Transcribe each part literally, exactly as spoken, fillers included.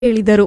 ಹೇಳಿದರು.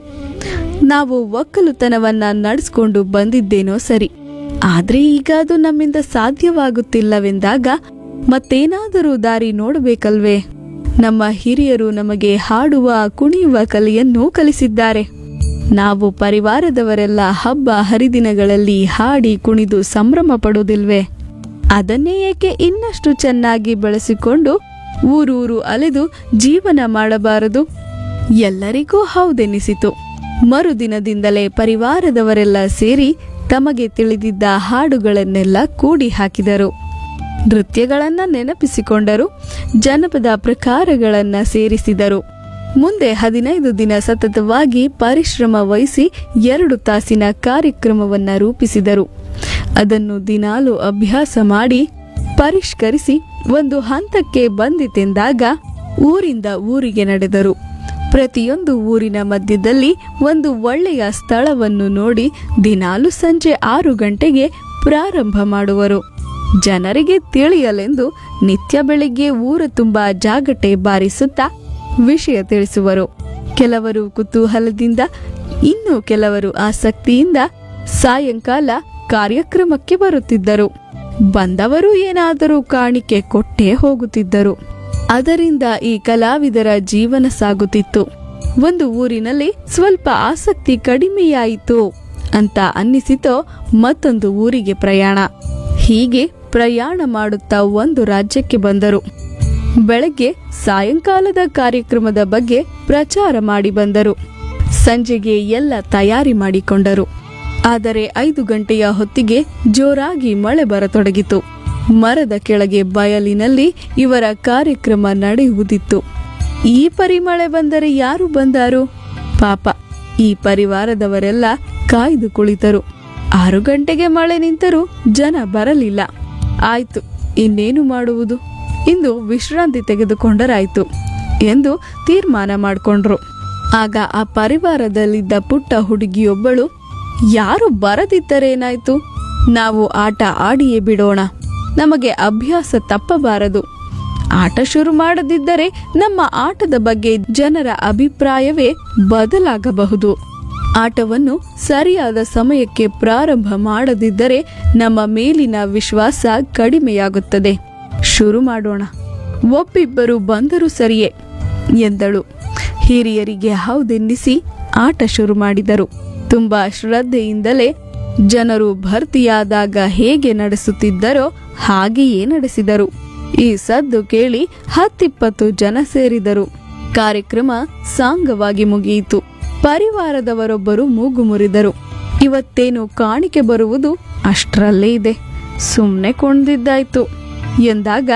ನಾವು ಒಕ್ಕಲುತನವನ್ನ ನಡೆಸ್ಕೊಂಡು ಬಂದಿದ್ದೇನೋ ಸರಿ, ಆದ್ರೆ ಈಗ ಅದು ನಮ್ಮಿಂದ ಸಾಧ್ಯವಾಗುತ್ತಿಲ್ಲವೆಂದಾಗ ಮತ್ತೇನಾದರೂ ದಾರಿ ನೋಡಬೇಕಲ್ವೇ? ನಮ್ಮ ಹಿರಿಯರು ನಮಗೆ ಹಾಡುವ ಕುಣಿಯುವ ಕಲೆಯನ್ನು ಕಲಿಸಿದ್ದಾರೆ. ನಾವು ಪರಿವಾರದವರೆಲ್ಲ ಹಬ್ಬ ಹರಿದಿನಗಳಲ್ಲಿ ಹಾಡಿ ಕುಣಿದು ಸಂಭ್ರಮ ಪಡುವುದಿಲ್ವೇ? ಅದನ್ನೇ ಏಕೆ ಇನ್ನಷ್ಟು ಚೆನ್ನಾಗಿ ಬೆಳೆಸಿಕೊಂಡು ಊರೂರು ಅಲೆದು ಜೀವನ ಮಾಡಬಾರದು? ಎಲ್ಲರಿಗೂ ಹೌದೆನಿಸಿತು. ಮರುದಿನದಿಂದಲೇ ಪರಿವಾರದವರೆಲ್ಲ ಸೇರಿ ತಮಗೆ ತಿಳಿದಿದ್ದ ಹಾಡುಗಳನ್ನೆಲ್ಲ ಕೂಡಿ ಹಾಕಿದರು. ನೃತ್ಯಗಳನ್ನ ನೆನಪಿಸಿಕೊಂಡರು. ಜನಪದ ಪ್ರಕಾರಗಳನ್ನ ಸೇರಿಸಿದರು. ಮುಂದೆ ಹದಿನೈದು ದಿನ ಸತತವಾಗಿ ಪರಿಶ್ರಮ ವಹಿಸಿ ಎರಡು ತಾಸಿನ ಕಾರ್ಯಕ್ರಮವನ್ನ ರೂಪಿಸಿದರು. ಅದನ್ನು ದಿನಾಲು ಅಭ್ಯಾಸ ಮಾಡಿ ಪರಿಷ್ಕರಿಸಿ ಒಂದು ಹಂತಕ್ಕೆ ಬಂದಿತೆಂದಾಗ ಊರಿಂದ ಊರಿಗೆ ನಡೆದರು. ಪ್ರತಿಯೊಂದು ಊರಿನ ಮಧ್ಯದಲ್ಲಿ ಒಂದು ಒಳ್ಳೆಯ ಸ್ಥಳವನ್ನು ನೋಡಿ ದಿನಾಲು ಸಂಜೆ ಆರು ಗಂಟೆಗೆ ಪ್ರಾರಂಭ ಮಾಡುವರು. ಜನರಿಗೆ ತಿಳಿಯಲೆಂದು ನಿತ್ಯ ಬೆಳಿಗ್ಗೆ ಊರ ತುಂಬ ಜಾಗಟೆ ಬಾರಿಸುತ್ತಾ ವಿಷಯ ತಿಳಿಸುವರು. ಕೆಲವರು ಕುತೂಹಲದಿಂದ, ಇನ್ನು ಕೆಲವರು ಆಸಕ್ತಿಯಿಂದ ಸಾಯಂಕಾಲ ಕಾರ್ಯಕ್ರಮಕ್ಕೆ ಬರುತ್ತಿದ್ದರು. ಬಂದವರು ಏನಾದರೂ ಕಾಣಿಕೆ ಕೊಟ್ಟೇ ಹೋಗುತ್ತಿದ್ದರು. ಅದರಿಂದ ಈ ಕಲಾವಿದರ ಜೀವನ ಸಾಗುತ್ತಿತ್ತು. ಒಂದು ಊರಿನಲ್ಲಿ ಸ್ವಲ್ಪ ಆಸಕ್ತಿ ಕಡಿಮೆಯಾಯಿತು ಅಂತ ಅನ್ನಿಸಿತೋ ಮತ್ತೊಂದು ಊರಿಗೆ ಪ್ರಯಾಣ. ಹೀಗೆ ಪ್ರಯಾಣ ಮಾಡುತ್ತಾ ಒಂದು ರಾಜ್ಯಕ್ಕೆ ಬಂದರು. ಬೆಳಗ್ಗೆ ಸಾಯಂಕಾಲದ ಕಾರ್ಯಕ್ರಮದ ಬಗ್ಗೆ ಪ್ರಚಾರ ಮಾಡಿ ಬಂದರು. ಸಂಜೆಗೆ ಎಲ್ಲ ತಯಾರಿ ಮಾಡಿಕೊಂಡರು. ಆದರೆ ಐದು ಗಂಟೆಯ ಹೊತ್ತಿಗೆ ಜೋರಾಗಿ ಮಳೆ ಬರತೊಡಗಿತು. ಮರದ ಕೆಳಗೆ ಬಯಲಿನಲ್ಲಿ ಇವರ ಕಾರ್ಯಕ್ರಮ ನಡೆಯುವುದಿತ್ತು. ಈ ಪರಿಮಳೆ ಬಂದರೆ ಯಾರು ಬಂದಾರು? ಪಾಪ, ಈ ಪರಿವಾರದವರೆಲ್ಲ ಕಾಯ್ದು ಕುಳಿತರು. ಆರು ಗಂಟೆಗೆ ಮಳೆ ನಿಂತರೂ ಜನ ಬರಲಿಲ್ಲ. ಆಯ್ತು, ಇನ್ನೇನು ಮಾಡುವುದು? ಇಂದು ವಿಶ್ರಾಂತಿ ತೆಗೆದುಕೊಂಡರಾಯ್ತು ಎಂದು ತೀರ್ಮಾನ ಮಾಡಿಕೊಂಡ್ರು. ಆಗ ಆ ಪರಿವಾರದಲ್ಲಿದ್ದ ಪುಟ್ಟ ಹುಡುಗಿಯೊಬ್ಬಳು, ಯಾರು ಬರದಿದ್ದರೇನಾಯ್ತು, ನಾವು ಆಟ ಆಡಿಯೇ ಬಿಡೋಣ, ನಮಗೆ ಅಭ್ಯಾಸ ತಪ್ಪಬಾರದು. ಆಟ ಶುರು ಮಾಡದಿದ್ದರೆ ನಮ್ಮ ಆಟದ ಬಗ್ಗೆ ಜನರ ಅಭಿಪ್ರಾಯವೇ ಬದಲಾಗಬಹುದು. ಆಟವನ್ನು ಸರಿಯಾದ ಸಮಯಕ್ಕೆ ಪ್ರಾರಂಭ ಮಾಡದಿದ್ದರೆ ನಮ್ಮ ಮೇಲಿನ ವಿಶ್ವಾಸ ಕಡಿಮೆಯಾಗುತ್ತದೆ. ಶುರು ಮಾಡೋಣ, ಒಬ್ಬಿಬ್ಬರು ಬಂದರೂ ಸರಿಯೇ ಎಂದಳು. ಹಿರಿಯರಿಗೆ ಹೌದೆನ್ನಿಸಿ ಆಟ ಶುರು ಮಾಡಿದರು. ತುಂಬಾ ಶ್ರದ್ಧೆಯಿಂದಲೇ ಜನರು ಭರ್ತಿಯಾದಾಗ ಹೇಗೆ ನಡೆಸುತ್ತಿದ್ದರೋ ಹಾಗೆಯೇ ನಡೆಸಿದರು. ಈ ಸದ್ದು ಕೇಳಿ ಹತ್ತಿಪ್ಪತ್ತು ಜನ ಸೇರಿದರು. ಕಾರ್ಯಕ್ರಮ ಸಾಂಗವಾಗಿ ಮುಗಿಯಿತು. ಪರಿವಾರದವರೊಬ್ಬರು ಮೂಗು ಮುರಿದರು. ಇವತ್ತೇನು ಕಾಣಿಕೆ ಬರುವುದು ಅಷ್ಟರಲ್ಲೇ ಇದೆ, ಸುಮ್ಮನೆ ಕೊಂಡ್ದಿದ್ದಾಯ್ತು ಎಂದಾಗ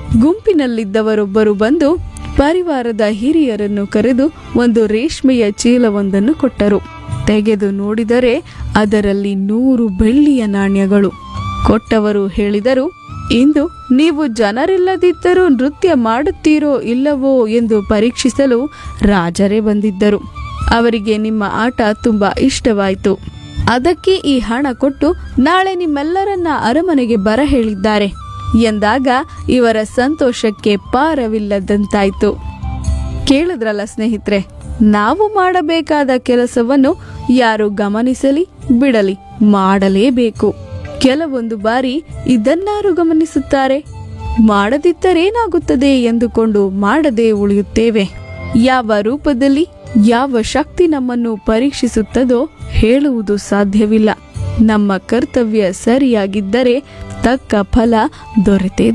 ಗುಂಪಿನಲ್ಲಿದ್ದವರೊಬ್ಬರು ಬಂದು ಪರಿವಾರದ ಹಿರಿಯರನ್ನು ಕರೆದು ಒಂದು ರೇಷ್ಮೆಯ ಚೀಲವೊಂದನ್ನು ಕೊಟ್ಟರು. ತೆಗೆದು ನೋಡಿದರೆ ಅದರಲ್ಲಿ ನೂರು ಬೆಳ್ಳಿಯ ನಾಣ್ಯಗಳು. ಕೊಟ್ಟವರು ಹೇಳಿದರು, ಇಂದು ನೀವು ಜನರಿಲ್ಲದಿದ್ದರೂ ನೃತ್ಯ ಮಾಡುತ್ತೀರೋ ಇಲ್ಲವೋ ಎಂದು ಪರೀಕ್ಷಿಸಲು ರಾಜರೇ ಬಂದಿದ್ದರು. ಅವರಿಗೆ ನಿಮ್ಮ ಆಟ ತುಂಬಾ ಇಷ್ಟವಾಯಿತು. ಅದಕ್ಕೆ ಈ ಹಣ ಕೊಟ್ಟು ನಾಳೆ ನಿಮ್ಮೆಲ್ಲರನ್ನ ಅರಮನೆಗೆ ಬರ ಹೇಳಿದ್ದಾರೆ ಎಂದಾಗ ಇವರ ಸಂತೋಷಕ್ಕೆ ಪಾರವಿಲ್ಲದಂತಾಯ್ತು. ಕೇಳಿದ್ರಲ್ಲ ಸ್ನೇಹಿತರೆ, ನಾವು ಮಾಡಬೇಕಾದ ಕೆಲಸವನ್ನು ಯಾರು ಗಮನಿಸಲಿ ಬಿಡಲಿ ಮಾಡಲೇಬೇಕು. ಕೆಲವೊಂದು ಬಾರಿ ಇದನ್ನಾರು ಗಮನಿಸುತ್ತಾರೆ? ಮಾಡದಿದ್ದರೇನಾಗುತ್ತದೆ ಎಂದುಕೊಂಡು ಮಾಡದೆ ಉಳಿಯುತ್ತೇವೆ. ಯಾವ ರೂಪದಲ್ಲಿ ಯಾವ ಶಕ್ತಿ ನಮ್ಮನ್ನು ಪರೀಕ್ಷಿಸುತ್ತದೋ ಹೇಳುವುದು ಸಾಧ್ಯವಿಲ್ಲ. ನಮ್ಮ ಕರ್ತವ್ಯ ಸರಿಯಾಗಿದ್ದರೆ ತಕ್ಕ ಫಲ ದೊರೆತೇ